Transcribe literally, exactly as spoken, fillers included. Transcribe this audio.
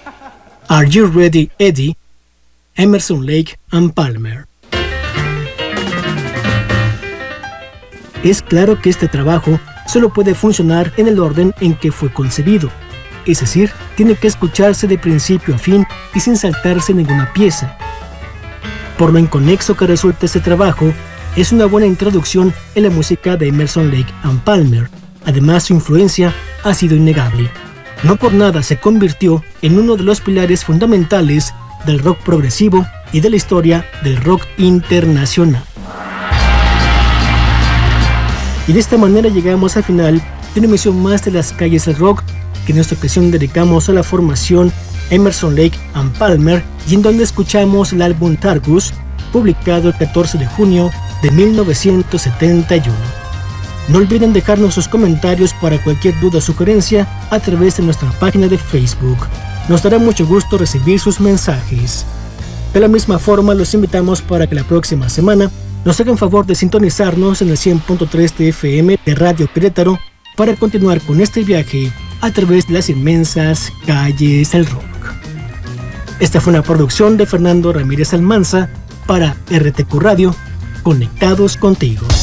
Are You Ready, Eddie? Emerson, Lake and Palmer. Es claro que este trabajo solo puede funcionar en el orden en que fue concebido, es decir, tiene que escucharse de principio a fin y sin saltarse ninguna pieza. Por lo inconexo que resulta este trabajo, es una buena introducción en la música de Emerson, Lake and Palmer. Además, su influencia ha sido innegable. No por nada se convirtió en uno de los pilares fundamentales del rock progresivo y de la historia del rock internacional. Y de esta manera llegamos al final de una emisión más de Las Calles del Rock, que en esta ocasión dedicamos a la formación Emerson, Lake and Palmer, y en donde escuchamos el álbum Targus, publicado el catorce de junio de mil novecientos setenta y uno. No olviden dejarnos sus comentarios para cualquier duda o sugerencia a través de nuestra página de Facebook. Nos dará mucho gusto recibir sus mensajes. De la misma forma, los invitamos para que la próxima semana nos hagan favor de sintonizarnos en el cien punto tres de F M de Radio Querétaro para continuar con este viaje a través de las inmensas calles del rock. Esta fue una producción de Fernando Ramírez Almanza para R T Q Radio, conectados contigo.